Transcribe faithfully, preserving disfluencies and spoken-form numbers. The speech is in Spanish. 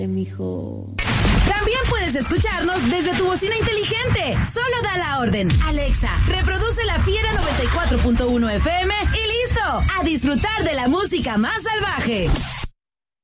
mijo. También puedes escucharnos desde tu bocina inteligente. Solo da la orden. Alexa, reproduce La Fiera noventa y cuatro punto uno F M y listo. A disfrutar de la música más salvaje.